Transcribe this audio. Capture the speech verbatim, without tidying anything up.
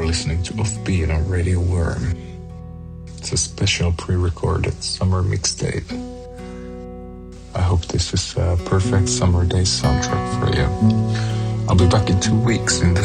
are listening to Offbeat on Radio Worm. It's a special pre-recorded summer mixtape. I hope this is a perfect summer day soundtrack for you. I'll be back in two weeks in the